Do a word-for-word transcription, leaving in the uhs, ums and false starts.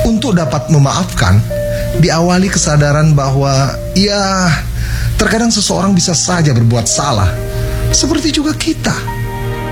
Untuk dapat memaafkan, diawali kesadaran bahwa ya, terkadang seseorang bisa saja berbuat salah, seperti juga kita.